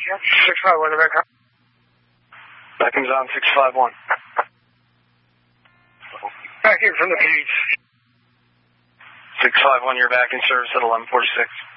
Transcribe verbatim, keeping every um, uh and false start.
Yep. six five one, back up. Backing's on six five one. Back in from the page. six five one, you're back in service at eleven forty-six.